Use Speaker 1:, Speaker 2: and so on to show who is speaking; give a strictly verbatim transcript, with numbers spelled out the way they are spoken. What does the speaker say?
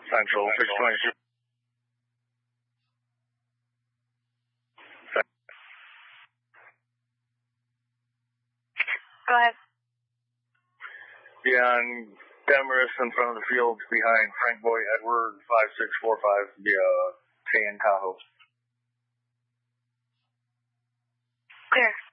Speaker 1: Central, six twenty-two.
Speaker 2: Go ahead.
Speaker 1: Yeah, on Demarest in front of the field behind Frank Boy Edward, five six four five, via Tan Tahoe.
Speaker 2: Clear.